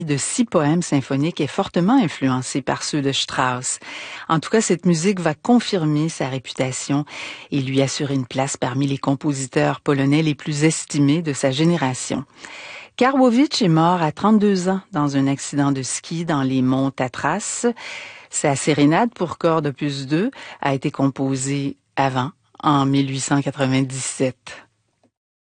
de 6 poèmes symphoniques est fortement influencé par ceux de Strauss. En tout cas, cette musique va confirmer sa réputation et lui assurer une place parmi les compositeurs polonais les plus estimés de sa génération. Karłowicz est mort à 32 ans dans un accident de ski dans les monts Tatras. Sa sérénade pour cordes opus 2 a été composée avant, en 1897.